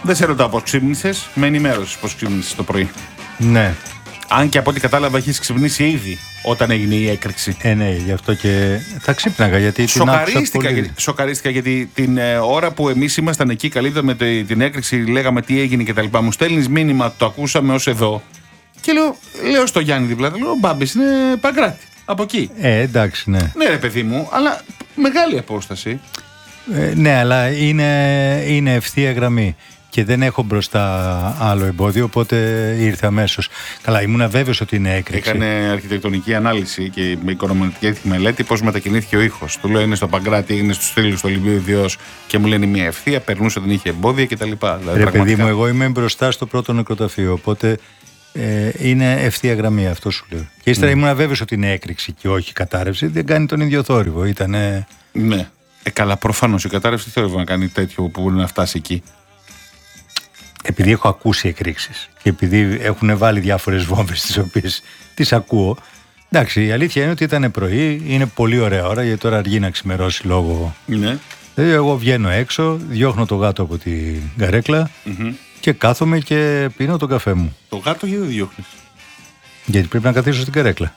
Δεν σε ρωτάω πώς ξύπνησες, με ενημέρωσες πώς ξύπνησες το πρωί. Ναι. Αν και από ό,τι κατάλαβα έχεις ξυπνήσει ήδη όταν έγινε η έκρηξη. Ναι, γι' αυτό και θα ξύπναγα γιατί την άκουσα πολύ. Σοκαρίστηκα γιατί την ώρα που εμείς ήμασταν εκεί, καλύπταμε την έκρηξη, λέγαμε τι έγινε κτλ. Μου στέλνεις μήνυμα, το ακούσαμε ως εδώ. Και λέω στο Γιάννη δίπλα, λέω: ο Μπάμπης είναι Παγκράτη. Από εκεί. Εντάξει, ναι. Ναι, ρε παιδί μου, αλλά μεγάλη απόσταση. Ναι, αλλά είναι ευθεία γραμμή. Και δεν έχω μπροστά άλλο εμπόδιο, οπότε ήρθε αμέσως. Καλά, ήμουν βέβαιος ότι είναι έκρηξη. Έκανε αρχιτεκτονική ανάλυση και με οικονομική μελέτη πώς μετακινήθηκε ο ήχος. Του λέω: είναι στο Παγκράτη, είναι στους θρύλους του Ολυμπίου Ιδιός και μου λένε μια ευθεία, περνούσε, δεν είχε εμπόδια κτλ. Δηλαδή, ρε παιδί μου, εγώ είμαι μπροστά στο πρώτο νεκροταφείο, οπότε είναι ευθεία γραμμή, αυτό σου λέω. Και ύστερα ήμουν βέβαιος ότι είναι έκρηξη και όχι κατάρρευση, δεν κάνει τον ίδιο θόρυβο. Ήτανε... Ναι. Καλά, προφανώς η κατάρρευση θόρυβο να κάνει τέτοιο που μπορεί να φτάσει εκεί. Επειδή έχω ακούσει εκρήξεις και επειδή έχουν βάλει διάφορες βόμβες τις οποίες τις ακούω. Εντάξει, η αλήθεια είναι ότι ήταν πρωί, είναι πολύ ωραία ώρα γιατί τώρα αργεί να ξημερώσει λόγω. Ναι. Δηλαδή, εγώ βγαίνω έξω, διώχνω το γάτο από την καρέκλα και κάθομαι και πίνω τον καφέ μου. Το γάτο γιατί δεν διώχνεις? Γιατί πρέπει να καθίσω στην καρέκλα.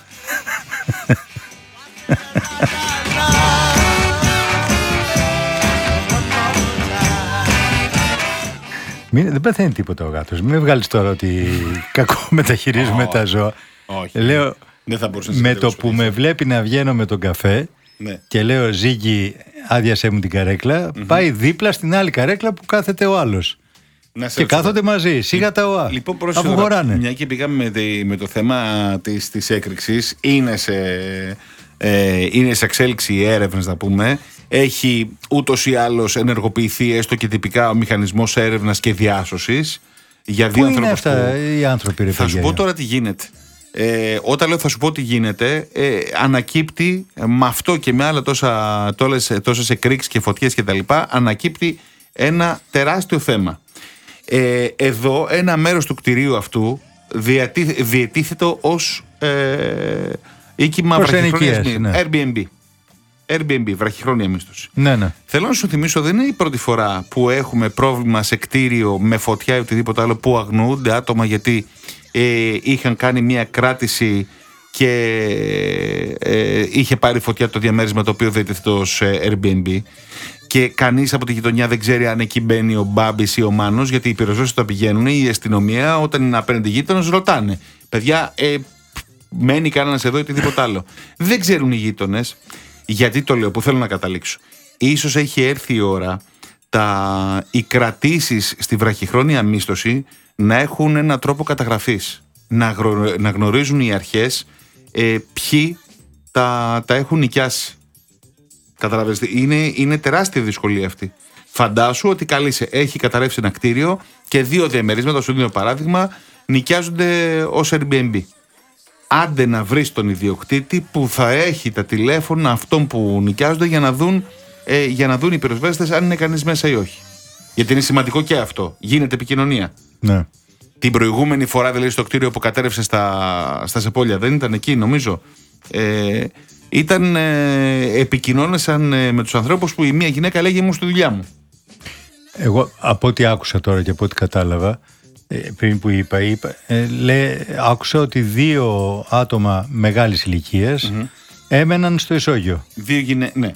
Δεν πεθαίνει τίποτα ο γάτος. Μην βγάλεις τώρα ότι κακό μεταχειρίζουμε τα ζώα. Όχι. Λέω, δεν θα μπορούσε με το που με βλέπει να βγαίνω με τον καφέ και λέω Ζήγη, άδειασέ μου την καρέκλα, πάει δίπλα στην άλλη καρέκλα που κάθεται ο άλλος. Και κάθονται μαζί, σιγά τα ΟΑ. Λοιπόν, πρόσεχε, μια και πήγαμε με το θέμα της έκρηξης, είναι σε εξέλιξη η έρευνες, να πούμε. Έχει ούτως ή άλλως ενεργοποιηθεί έστω και τυπικά ο μηχανισμός έρευνας και διάσωσης για δύο ανθρώπους. Πού είναι αυτά οι άνθρωποι, ρε παιδιά? Θα σου πω τώρα τι γίνεται. Όταν λέω θα σου πω τι γίνεται, ανακύπτει με αυτό και με άλλα τόσες εκρήξεις και φωτιές και τα λοιπά, ανακύπτει ένα τεράστιο θέμα. Εδώ ένα μέρος του κτηρίου αυτού διετίθεται ως οίκημα βραχυχρόνιας Airbnb, βραχυχρόνια μίσθωση. Ναι. Θέλω να σου θυμίσω, δεν είναι η πρώτη φορά που έχουμε πρόβλημα σε κτίριο με φωτιά ή οτιδήποτε άλλο που αγνοούνται άτομα γιατί είχαν κάνει μια κράτηση και είχε πάρει φωτιά το διαμέρισμα το οποίο διατίθεται ως Airbnb και κανείς από τη γειτονιά δεν ξέρει αν εκεί μπαίνει ο Μπάμπης ή ο Μάνος, γιατί οι πυροσβέστες όταν πηγαίνουν, η αστυνομία όταν είναι απέναντι γείτονες ρωτάνε παιδιά, μένει κανένας εδώ ή οτιδήποτε άλλο. Δεν ξέρουν οι γείτονες. Γιατί το λέω, που θέλω να καταλήξω. Ίσως έχει έρθει η ώρα οι κρατήσεις στη βραχυχρόνια μίσθωση να έχουν έναν τρόπο καταγραφής. Να γνωρίζουν οι αρχές ποιοι τα έχουν νοικιάσει. Καταλαβαίνετε, είναι τεράστια δυσκολία αυτή. Φαντάσου ότι έχει καταρρεύσει ένα κτίριο και δύο διαμερίσματα, σου δίνω παράδειγμα, νοικιάζονται ως Airbnb. Άντε να βρεις τον ιδιοκτήτη που θα έχει τα τηλέφωνα αυτών που νοικιάζονται για να δουν οι πυροσβέστες αν είναι κανείς μέσα ή όχι. Γιατί είναι σημαντικό και αυτό. Γίνεται επικοινωνία. Ναι. Την προηγούμενη φορά, δηλαδή στο κτίριο που κατέρευσε στα Σεπόλια, δεν ήταν εκεί, νομίζω. Επικοινώνησαν με τους ανθρώπους που η μία γυναίκα λέγει ήμουν στη δουλειά μου. Εγώ από ό,τι άκουσα τώρα και από ό,τι κατάλαβα, πριν που άκουσα ότι 2 άτομα μεγάλης ηλικίας έμεναν στο ισόγειο. 2 γυναίκες, ναι.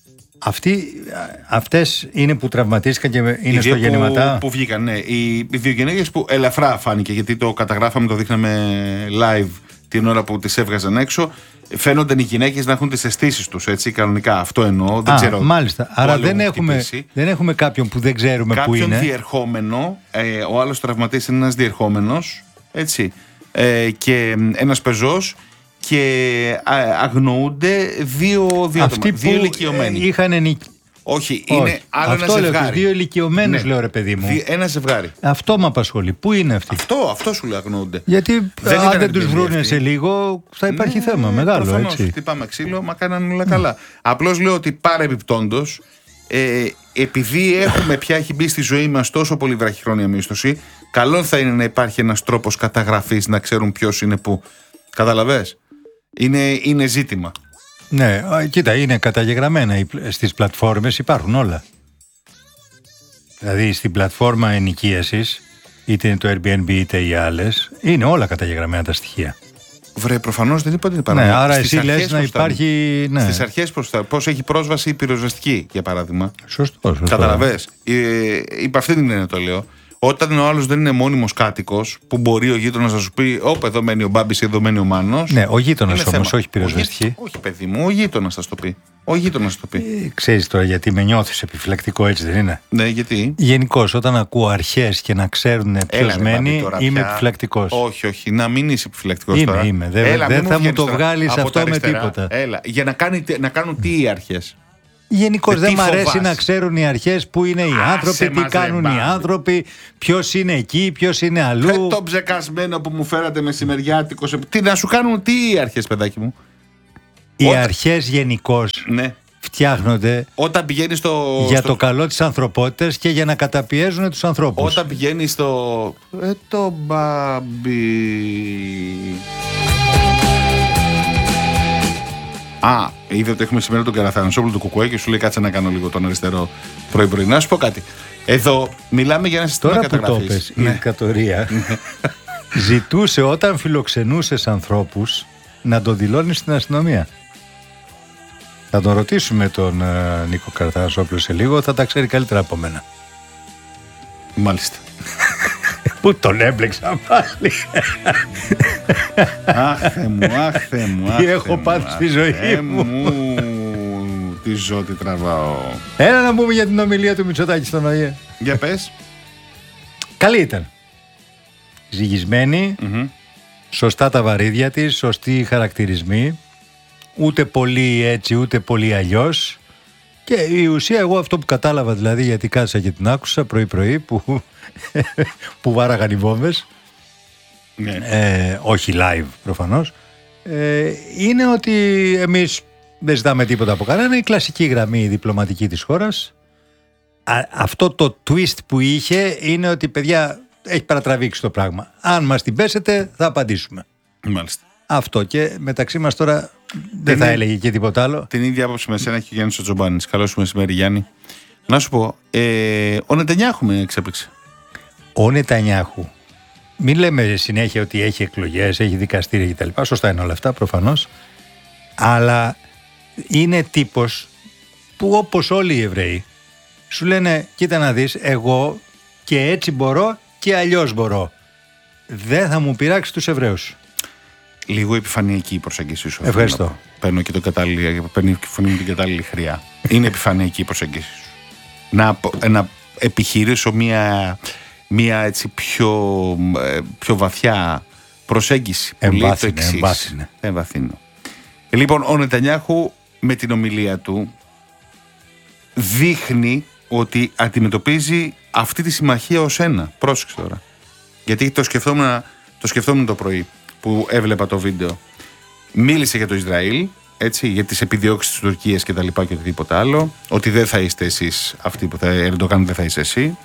Αυτές είναι που τραυματίστηκαν και είναι στο γεννηματά. Που βγήκαν, ναι. Οι 2 γυναίκες που ελαφρά φάνηκε, γιατί το καταγράφαμε, το δείχναμε live την ώρα που τις έβγαζαν έξω. Φαίνονται οι γυναίκες να έχουν τις αισθήσεις τους, έτσι, κανονικά. Αυτό εννοώ. Δεν ξέρω. Μάλιστα. Άρα δεν έχουμε κάποιον που δεν ξέρουμε πού είναι. Κάποιον διερχόμενο. Ο άλλος τραυματής είναι ένας διερχόμενος. Έτσι. Και ένας πεζός. Και αγνοούνται 2 ηλικιωμένοι. Όχι, είναι άλλο ένα ζευγάρι. Αυτό λέω, 2 ηλικιωμένους, λέω, ρε παιδί μου. Ένα ζευγάρι. Αυτό με απασχολεί. Πού είναι αυτοί? Αυτό σου λέω, αγνοούνται. Γιατί αν δεν τους βρούνε σε λίγο θα υπάρχει θέμα μεγάλο. Προφανώς, έτσι. χτυπάμε ξύλο, μα κάνανε όλα καλά. Απλώς λέω ότι παρεμπιπτόντως, επειδή έχει μπει στη ζωή μας τόσο πολύ βραχυχρόνια μίσθωση, καλό θα είναι να υπάρχει ένας τρόπος καταγραφής, να ξέρουν ποιος είναι πού. Καταλαβες? Είναι ζήτημα. Ναι, κοίτα, είναι καταγεγραμμένα στις πλατφόρμες, υπάρχουν όλα. Δηλαδή στην πλατφόρμα ενοικίασης, είτε είναι το Airbnb είτε οι άλλες, είναι όλα καταγεγραμμένα τα στοιχεία. Βρε, προφανώς δεν είπα ότι είναι παράδειγμα. Ναι, άρα εσύ λες να υπάρχει. Ναι. Στις αρχές πώς έχει πρόσβαση η πυροσβεστική, για παράδειγμα. Σωστό. Καταλαβες. Υπ' αυτή την έννοια το λέω. Όταν ο άλλος δεν είναι μόνιμος κάτοικος, που μπορεί ο γείτονας να σου πει: Όπα, εδώ μένει ο Μπάμπης, εδώ μένει ο Μάνος. Ναι, ο γείτονας όμως, όχι πυροσβεστική. Όχι, παιδί μου, ο γείτονας θα το πει. Ξέρεις τώρα γιατί με νιώθεις επιφυλακτικό, έτσι δεν είναι? Ναι, γιατί? Γενικώς, όταν ακούω αρχές και να ξέρουν ποιος μένει, είμαι επιφυλακτικός. Όχι, να μην είσαι επιφυλακτικός τώρα. Είμαι. Δεν θα μου το βγάλεις αυτό με τίποτα. Έλα, για να κάνουν τι οι αρχές? Γενικώς δεν μ' αρέσει να ξέρουν οι αρχές που είναι οι άνθρωποι, τι κάνουν οι άνθρωποι, ποιος είναι εκεί, ποιος είναι αλλού. Το ψεκασμένο που μου φέρατε μεσημεριάτικο. Τι να σου κάνουν, τι οι αρχές, παιδάκι μου? Οι αρχές γενικώς φτιάχνονται όταν πηγαίνεις για το καλό της ανθρωπότητας και για να καταπιέζουν τους ανθρώπους. Όταν πηγαίνεις το Μπάμπι. Είδε ότι έχουμε σήμερα τον Καραθανασόπουλο του Κουκουέ και σου λέει κάτσε να κάνω λίγο τον αριστερό πρωί-πρωί. Να σου πω κάτι. Εδώ μιλάμε για ένα σύστημα καταγραφής. Τώρα που το πες, η δικτατορία ζητούσε όταν φιλοξενούσες ανθρώπους να το δηλώνεις στην αστυνομία. Θα τον ρωτήσουμε τον Νίκο Καραθανασόπουλο σε λίγο, θα τα ξέρει καλύτερα από μένα. Μάλιστα. Πού τον έμπλεξα πάλι. Αχ, Θεέ μου. Τι έχω πάθει στη ζωή μου. Τι ζω, τι τραβάω. Έλα να πούμε για την ομιλία του Μητσοτάκη στον ΟΗΕ. Για πες. Καλή ήταν. Ζυγισμένη, σωστά τα βαρύδια της, σωστοί χαρακτηρισμοί. Ούτε πολύ έτσι, ούτε πολύ αλλιώς. Και η ουσία, εγώ αυτό που κατάλαβα δηλαδή, γιατί κάθισα και την άκουσα πρωί-πρωί που βάραγαν οι βόμβες, όχι live προφανώς, είναι ότι εμείς δεν ζητάμε τίποτα από κανένα. Η κλασική γραμμή διπλωματική της χώρας. Αυτό το twist που είχε είναι ότι, παιδιά, έχει παρατραβήξει το πράγμα. Αν μας την πέσετε θα απαντήσουμε. Μάλιστα. Αυτό, και μεταξύ μας τώρα δεν θα έλεγε και τίποτα άλλο. Την ίδια άποψη με σένα έχει ο Γιάννης ο Τζομπάνης. Καλώς σου μεσημέρι, Γιάννη. Να σου πω, ο Νετανιάχου με εξέπληξε. Ο Νετανιάχου. Μην λέμε συνέχεια ότι έχει εκλογές, έχει δικαστήρια κτλ. Σωστά είναι όλα αυτά προφανώς. Αλλά είναι τύπος που, όπως όλοι οι Εβραίοι, σου λένε: κοίτα να δεις, εγώ και έτσι μπορώ και αλλιώς μπορώ. Δεν θα μου πειράξει τους Εβραίους. Λίγο επιφανειακή η προσέγγιση σου. Ευχαριστώ. Παίρνω και παίρνει τη φωνή μου την κατάλληλη χρειά. Είναι επιφανειακή η προσέγγιση σου. Να επιχειρήσω μία έτσι πιο βαθιά προσέγγιση. Εμβάθυνε. Λοιπόν, ο Νετανιάχου με την ομιλία του δείχνει ότι αντιμετωπίζει αυτή τη συμμαχία ως ένα. Πρόσεξε τώρα. Γιατί το σκεφτόμουν το πρωί που έβλεπα το βίντεο. Μίλησε για το Ισραήλ, έτσι, για τις επιδιώξεις της Τουρκίας και τα λοιπά και οτιδήποτε άλλο, ότι δεν θα είστε εσείς αυτοί που θα Ερντογάν, δεν θα είσαι εσύ.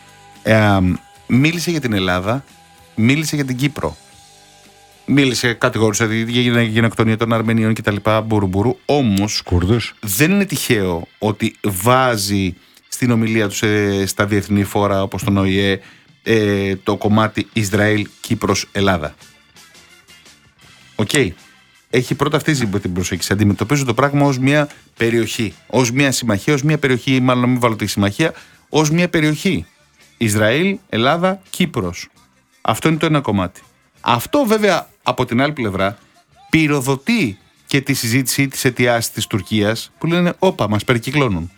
Μίλησε για την Ελλάδα, μίλησε για την Κύπρο. Μίλησε, κατηγόρησε για γενοκτονία των Αρμενίων και τα λοιπά, μπουρουμπουρου. Όμως δεν είναι τυχαίο ότι βάζει στην ομιλία του στα διεθνή φόρα όπως τον ΟΗΕ το κομμάτι Ισραήλ, Κύπρος, Ελλάδα. Οκ. Έχει πρώτα αυτή την προσέγγιση. Αντιμετωπίζω το πράγμα ως μια περιοχή, ως μια συμμαχία, ως μια περιοχή, μάλλον να μην βάλω τη συμμαχία, ως μια περιοχή. Ισραήλ, Ελλάδα, Κύπρος. Αυτό είναι το ένα κομμάτι. Αυτό βέβαια από την άλλη πλευρά πυροδοτεί και τη συζήτηση της αιτιάσης της Τουρκίας που λένε: όπα, μας περικυκλώνουν.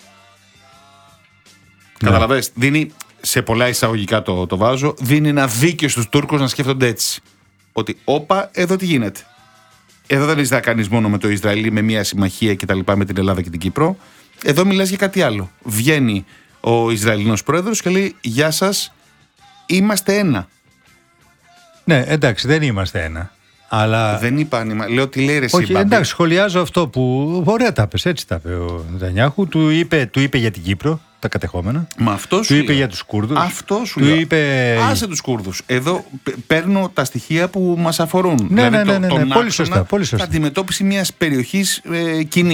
Ναι. Καταλαβες, δίνει, σε πολλά εισαγωγικά το βάζω, δίνει ένα δίκαιο στους Τούρκους να σκέφτονται έτσι. Ότι όπα, εδώ τι γίνεται. Εδώ δεν είσαι να κάνεις μόνο με το Ισραήλ, με μια συμμαχία και τα λοιπά, με την Ελλάδα και την Κύπρο. Εδώ μιλάς για κάτι άλλο. Βγαίνει ο Ισραηλινός πρόεδρος και λέει: γεια σας, είμαστε ένα. Ναι, εντάξει, δεν είμαστε ένα. Αλλά... Δεν είπα, λέω τι λέει ρε εσύ. Όχι, εντάξει, σχολιάζω αυτό που. Ωραία τα πες, έτσι τα είπε ο Νετανιάχου. Του είπε για την Κύπρο, τα κατεχόμενα. Μα αυτό του είπε για τους Κούρδους. Αυτό σου του λέω. Είπε... Άσε τους Κούρδους. Εδώ παίρνω τα στοιχεία που μας αφορούν. Ναι, δηλαδή ναι. Πολύ σωστά. Αντιμετώπιση μιας περιοχής κοινής.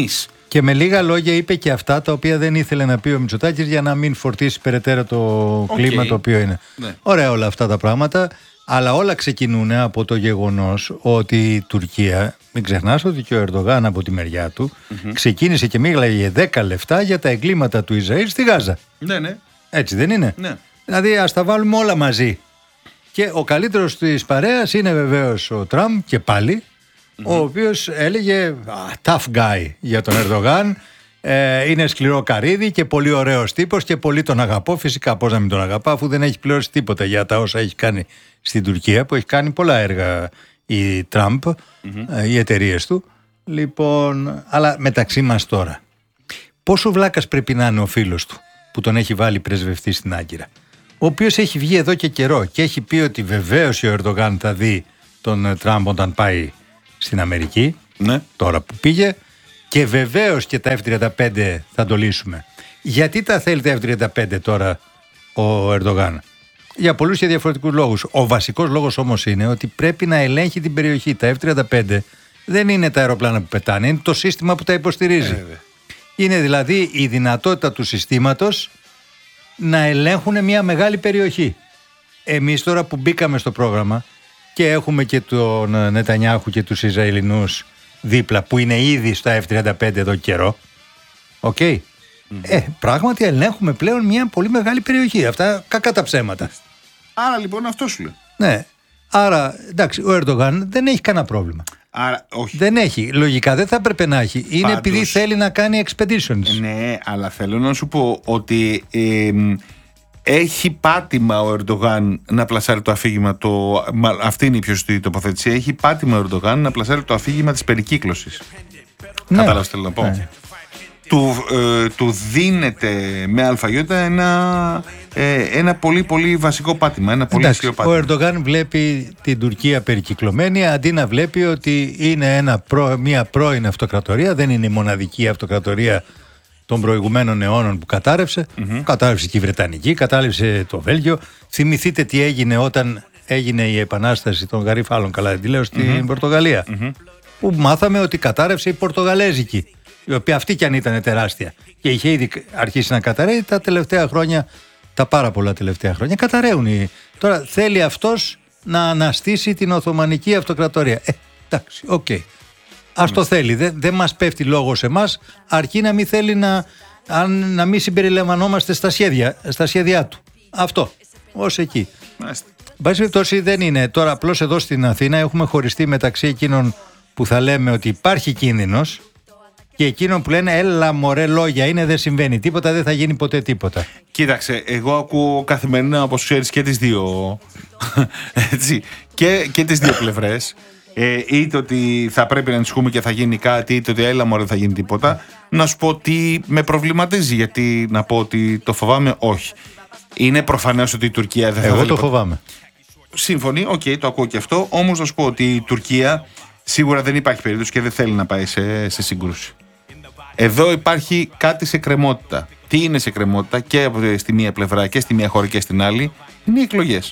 Και με λίγα λόγια είπε και αυτά τα οποία δεν ήθελε να πει ο Μητσοτάκης για να μην φορτίσει περαιτέρω το κλίμα το οποίο είναι. Ναι. Ωραία όλα αυτά τα πράγματα, αλλά όλα ξεκινούν από το γεγονός ότι η Τουρκία, μην ξεχνάς ότι και ο Ερντογάν από τη μεριά του ξεκίνησε και μίλαγε 10 λεπτά για τα εγκλήματα του Ισραήλ στη Γάζα. Ναι. Έτσι δεν είναι? Ναι. Δηλαδή ας τα βάλουμε όλα μαζί. Και ο καλύτερος της παρέας είναι βεβαίως ο Τραμπ και πάλι, ο οποίος έλεγε tough guy για τον Ερντογάν, είναι σκληρό καρύδι και πολύ ωραίος τύπος και πολύ τον αγαπώ. Φυσικά πώς να μην τον αγαπά, αφού δεν έχει πληρώσει τίποτα για τα όσα έχει κάνει στην Τουρκία, που έχει κάνει πολλά έργα η Τραμπ, οι εταιρείες του. Λοιπόν, αλλά μεταξύ μας τώρα, πόσο βλάκας πρέπει να είναι ο φίλος του που τον έχει βάλει πρεσβευτή στην Άγκυρα, ο οποίος έχει βγει εδώ και καιρό και έχει πει ότι βεβαίως ο Ερντογάν θα δει τον Τραμπ όταν πάει στην Αμερική, τώρα που πήγε, και βεβαίως και τα F-35 θα το λύσουμε. Γιατί τα θέλει τα F-35 τώρα ο Ερντογάν? Για πολλούς και διαφορετικούς λόγους. Ο βασικός λόγος όμως είναι ότι πρέπει να ελέγχει την περιοχή. Τα F-35 δεν είναι τα αεροπλάνα που πετάνε, είναι το σύστημα που τα υποστηρίζει. Είναι δηλαδή η δυνατότητα του συστήματος να ελέγχουν μια μεγάλη περιοχή. Εμείς τώρα που μπήκαμε στο πρόγραμμα και έχουμε και τον Νετανιάχου και τους Ισραηλινούς δίπλα που είναι ήδη στα F-35 εδώ καιρό, πράγματι ελέγχουμε πλέον μια πολύ μεγάλη περιοχή. Αυτά κακά τα ψέματα. Άρα λοιπόν αυτό σου λέω. Ναι. Άρα εντάξει, ο Ερντογάν δεν έχει κανένα πρόβλημα. Άρα, όχι. Δεν έχει. Λογικά δεν θα έπρεπε να έχει. Είναι πάντως, επειδή θέλει να κάνει expeditions. Ναι, αλλά θέλω να σου πω ότι έχει πάτημα ο Ερντογάν να πλασάρει το αφήγημα. Αυτή είναι η πιο σωστή τοποθέτηση. Έχει πάτημα ο Ερντογάν να πλασάρει το αφήγημα της περικύκλωσης. Ναι. Κατάλαβες τι θέλω να πω. Ναι. Του δίνεται με αλφαγιώτα ένα πολύ πολύ βασικό πάτημα. Ένα πολύ ισχυρό πάτημα. Ο Ερντογάν βλέπει την Τουρκία περικυκλωμένη, αντί να βλέπει ότι είναι μια πρώην αυτοκρατορία. Δεν είναι η μοναδική αυτοκρατορία των προηγουμένων αιώνων που κατάρρευσε. Κατάρρευσε και η Βρετανική, κατάρρευσε το Βέλγιο. Θυμηθείτε τι έγινε όταν έγινε η επανάσταση των Γαρίφαλων, καλά δεν τη λέω, στην Πορτογαλία. Που μάθαμε ότι κατάρρευσε η Πορτογαλέζικη, η οποία αυτή κι αν ήταν τεράστια και είχε ήδη αρχίσει να καταραίει τα τελευταία χρόνια, τα πάρα πολλά τελευταία χρόνια καταραίουν. Τώρα θέλει αυτός να αναστήσει την Οθωμανική Αυτοκρατορία. Εντάξει, ας το θέλει, δεν μας πέφτει λόγος εμάς, αρκεί να μην θέλει να μην συμπεριλαμβανόμαστε στα σχέδιά του. Αυτό, ως εκεί. Βάση περιπτώσει δεν είναι. Τώρα απλώς εδώ στην Αθήνα έχουμε χωριστεί μεταξύ εκείνων που θα λέμε ότι υπάρχει κίνδυνος και εκείνων που λένε έλα μωρέ λόγια είναι, δεν συμβαίνει τίποτα, δεν θα γίνει ποτέ τίποτα. Κοίταξε, εγώ ακούω καθημερινά, όπως ξέρεις, και τις δύο έτσι, και τις δύο πλευρές, είτε ότι θα πρέπει να ανησυχούμε και θα γίνει κάτι, είτε ότι έλα μωρέ δεν θα γίνει τίποτα. Να σου πω ότι με προβληματίζει, γιατί να πω ότι το φοβάμαι, όχι. Είναι προφανές ότι η Τουρκία δεν θα Εγώ το φοβάμαι. Σύμφωνοι, το ακούω και αυτό. Όμως να σου πω ότι η Τουρκία σίγουρα δεν υπάρχει περίπτωση και δεν θέλει να πάει σε σύγκρουση. Εδώ υπάρχει κάτι σε κρεμότητα. Τι είναι σε κρεμότητα και στη μία πλευρά και στη μία χώρα και στην άλλη? Είναι οι εκλογές.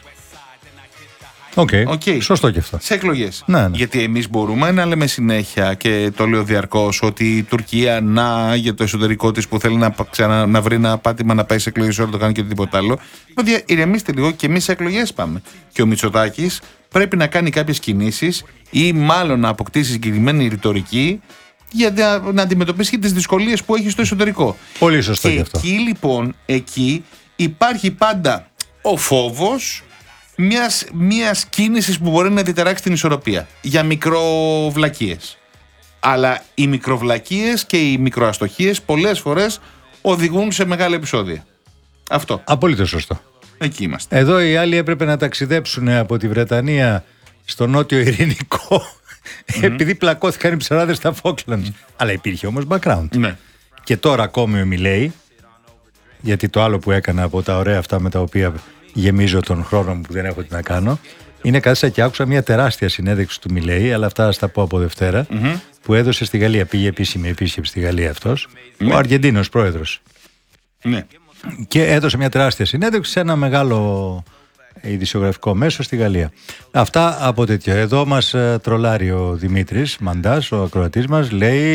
Σωστό και αυτό. Σε εκλογές. Ναι. Γιατί εμείς μπορούμε να λέμε συνέχεια, και το λέω διαρκώς, ότι η Τουρκία για το εσωτερικό της που θέλει να βρει ένα πάτημα να πάει σε εκλογές, όλο το κάνει και τίποτα άλλο. Παιδιά, ειρεμήστε λίγο, και εμείς σε εκλογές πάμε. Και ο Μητσοτάκης πρέπει να κάνει κάποιες κινήσεις ή μάλλον να αποκτήσει συγκεκριμένη ρητορική για να αντιμετωπίσει και τις δυσκολίες που έχει στο εσωτερικό. Πολύ σωστό και αυτό. Εκεί λοιπόν, υπάρχει πάντα ο φόβος μιας κίνησης που μπορεί να διταράξει την ισορροπία για μικροβλακίες. Αλλά οι μικροβλακίες και οι μικροαστοχίες πολλές φορές οδηγούν σε μεγάλα επεισόδια. Αυτό. Απολύτως σωστό. Εκεί είμαστε. Εδώ οι άλλοι έπρεπε να ταξιδέψουν από τη Βρετανία στο νότιο Ειρηνικό επειδή πλακώθηκαν οι ψαράδες στα Falklands. Αλλά υπήρχε όμως background. Ναι. Και τώρα ακόμη ο Μιλέη, γιατί το άλλο που έκανα από τα ωραία αυτά με τα οποία γεμίζω τον χρόνο μου που δεν έχω τι να κάνω, είναι κάθισα και άκουσα μια τεράστια συνέντευξη του Μιλέη, αλλά αυτά θα τα πω από Δευτέρα, που έδωσε στη Γαλλία. Πήγε επίσημη επίσκεψη στη Γαλλία αυτός, ο Αργεντίνος πρόεδρος. Ναι. Και έδωσε μια τεράστια συνέντευξη σε ένα μεγάλο ειδησιογραφικό μέσο στη Γαλλία. Αυτά από τέτοιο. Εδώ μας τρολάρει ο Δημήτρης Μαντάς, ο ακροατής μας, λέει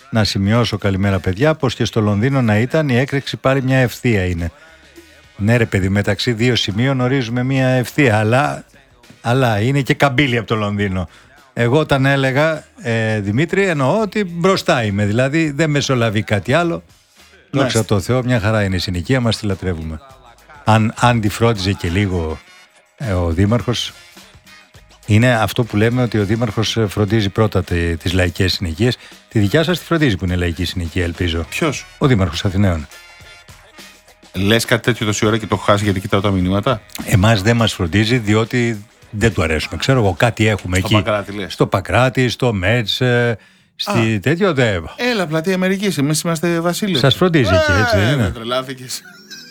να σημειώσω, καλημέρα παιδιά, πως και στο Λονδίνο να ήταν η έκρηξη πάλι μια ευθεία είναι. Ναι ρε παιδί, μεταξύ δύο σημείων ορίζουμε μια ευθεία, αλλά είναι και καμπύλη από το Λονδίνο. Εγώ όταν έλεγα Δημήτρη εννοώ ότι μπροστά είμαι, δηλαδή δεν μεσολαβεί κάτι άλλο. Δόξα τω Θεώ, μια χαρά είναι η συνοικία μας, τη λατρεύουμε. Αν τη φρόντιζε και λίγο ο Δήμαρχος, είναι αυτό που λέμε ότι ο Δήμαρχος φροντίζει πρώτα τις λαϊκές συνοικίες. Τη δικιά σας τη φροντίζει που είναι λαϊκή συνοικία, ελπίζω. Ποιος? Ο Δήμαρχος Αθηναίων. Λες κάτι τέτοιο τόση ώρα και το έχω χάσει γιατί κοιτάω τα μηνύματα. Εμάς δεν μας φροντίζει διότι δεν του αρέσουμε. Ξέρω εγώ, κάτι έχουμε Στο εκεί. Πακράτη, λες. Στο Πακράτη, στο Μέτς, τέτοιο δεν. Έλα, πλατεία Αμερικής. Εμείς είμαστε Βασίλειο. Σας φροντίζει εκεί, έτσι δεν είναι? Τρελάθηκες.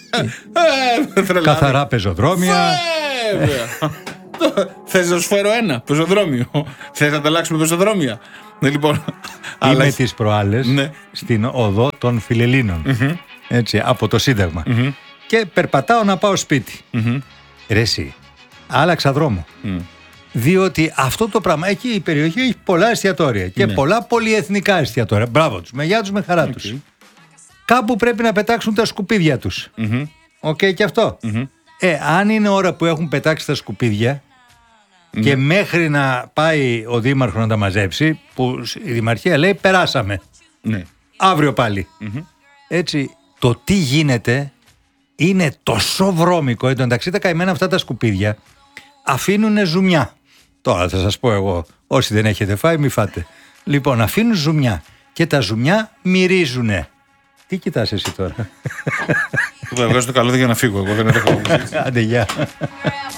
Καθαρά πεζοδρόμια. Θες να σου φέρω ένα πεζοδρόμιο? Θες να ανταλλάξουμε πεζοδρόμια? Λοιπόν, είμαι τις προάλλες ναι. στην οδό των Φιλελλήνων. Έτσι, από το Σύνταγμα. Και περπατάω να πάω σπίτι. Ρε εσύ, άλλαξα δρόμο. Διότι αυτό το πράγμα, εκεί η περιοχή έχει πολλά εστιατόρια και πολλά πολυεθνικά εστιατόρια. Μπράβο τους, με γεια τους, με χαρά τους. Κάπου πρέπει να πετάξουν τα σκουπίδια τους. Οκ, και αυτό. Αν είναι ώρα που έχουν πετάξει τα σκουπίδια και μέχρι να πάει ο Δήμαρχος να τα μαζέψει, που η Δημαρχία λέει περάσαμε. Αύριο πάλι. Έτσι, το τι γίνεται είναι τόσο βρώμικο. Εν τω μεταξύ τα καημένα αυτά τα σκουπίδια αφήνουν ζουμιά. Τώρα θα σας πω εγώ, όσοι δεν έχετε φάει μη φάτε. Λοιπόν, αφήνουν ζουμιά και τα ζουμιά μυρίζουνε. Τι κοιτάς εσύ τώρα? Θα βγάζω το καλώδιο για να φύγω. Εγώ δεν έχω. Άντε, γεια.